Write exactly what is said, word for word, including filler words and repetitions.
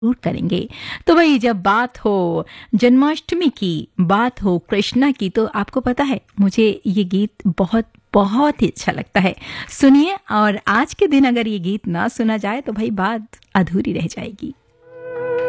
जरूर करेंगे। तो भाई जब बात हो जन्माष्टमी की, बात हो कृष्णा की, तो आपको पता है मुझे ये गीत बहुत बहुत ही अच्छा लगता है। सुनिए, और आज के दिन अगर ये गीत ना सुना जाए तो भाई बात अधूरी रह जाएगी।